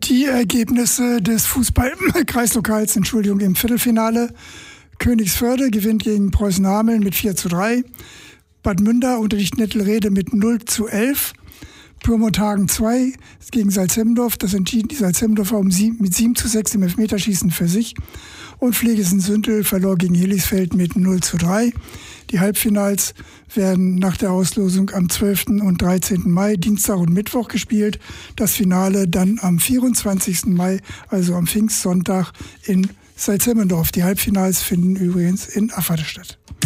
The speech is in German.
Die Ergebnisse des Fußball-Kreislokals, im Viertelfinale. Königsförde gewinnt gegen Preußen-Hameln mit 4:3. Bad Münder unterliegt Nettelrede mit 0:11. Pyrmont-Hagen 2 gegen Salzhemmendorf. Das entschieden die Salzhemmendorfer mit 7:6 im Elfmeterschießen für sich. Und Pflegesen-Sündel verlor gegen Hillisfeld mit 0:3. Die Halbfinals werden nach der Auslosung am 12. und 13. Mai, Dienstag und Mittwoch gespielt. Das Finale dann am 24. Mai, also am Pfingstsonntag in Salzhemmendorf. Die Halbfinals finden übrigens in Afferte statt.